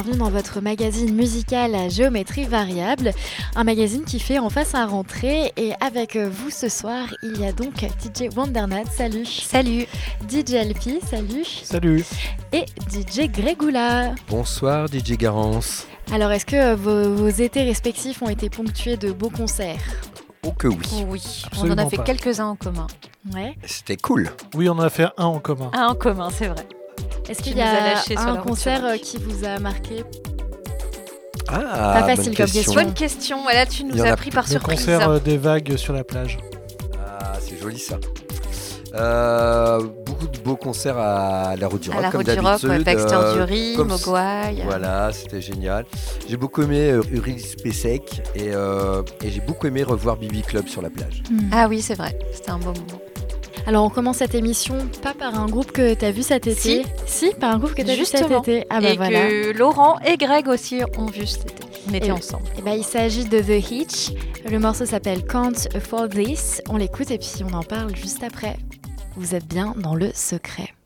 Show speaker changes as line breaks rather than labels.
Bienvenue dans votre magazine musical à géométrie variable, un magazine qui fait en face à rentrer. Et avec vous ce soir, il y a donc DJ Wondernat, salut.
Salut.
DJ Alpi, salut.
Salut.
Et DJ Grégoula.
Bonsoir DJ Garance.
Alors, est-ce que vos étés respectifs ont été ponctués de beaux concerts ?
Oh que oui.
Oui,
Absolument
on en a fait
pas.
quelques-uns en commun.
Ouais.
C'était cool.
Oui, on en a fait un en commun.
Un en commun, c'est vrai.
Est-ce
Tu
qu'il y
nous as
a
lâchés sur
un
la route
concert
sur
qui vous a marqué ?
Ah,
Pas facile
bonne
comme
question.
question.
Bonne question. Là, tu
Il
nous
y en
as
a
pris par
Le
surprise.
concert des vagues sur la plage.
Ah, c'est joli ça. Beaucoup de beaux concerts à la Route du Rock,
À la
comme
Route du Rock,
d'habitude.
ouais, Baxter Dury,
comme
Mogwai.
Voilà, c'était génial. J'ai beaucoup aimé Uri Spacek et j'ai beaucoup aimé revoir Bibi Club sur la plage.
Ah oui, c'est vrai. C'était un beau moment.
Alors, on commence cette émission pas par un groupe que tu as vu cet été. Si, par un groupe que tu as vu cet
Justement.
été. Ah bah
et
voilà.
que Laurent et Greg aussi ont vu cet été. On était
Et-
ensemble.
Eh ben, il s'agit de The Hitch. Le morceau s'appelle Can't Afford This. On l'écoute et puis on en parle juste après. Vous êtes bien dans le secret.